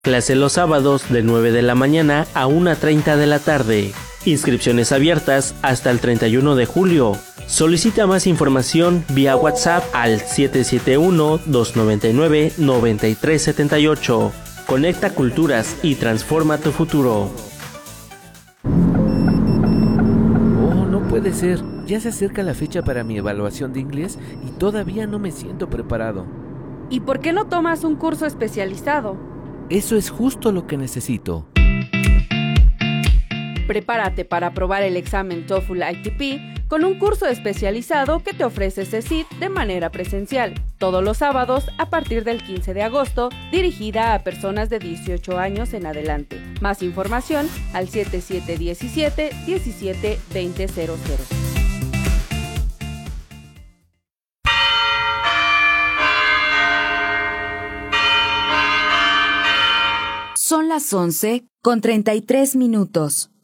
Clase los sábados de 9 de la mañana a 1:30 de la tarde. Inscripciones abiertas hasta el 31 de julio. Solicita más información vía WhatsApp al 771-299-9378. Conecta culturas y transforma tu futuro. Oh, no puede ser. Ya se acerca la fecha para mi evaluación de inglés y todavía no me siento preparado. ¿Y por qué no tomas un curso especializado? Eso es justo lo que necesito. Prepárate para aprobar el examen TOEFL ITP con un curso especializado que te ofrece CECIT de manera presencial, todos los sábados a partir del 15 de agosto, dirigida a personas de 18 años en adelante. Más información al 7717-172000. Son las 11:33.